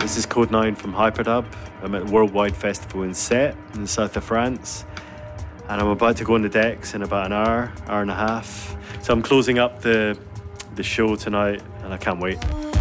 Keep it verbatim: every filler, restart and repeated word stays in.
This is Code nine from Hyperdub. I'm at Worldwide Festival in Sète, in the south of France. And I'm about to go on the decks in about an hour, hour and a half. So I'm closing up the, the show tonight, and I can't wait.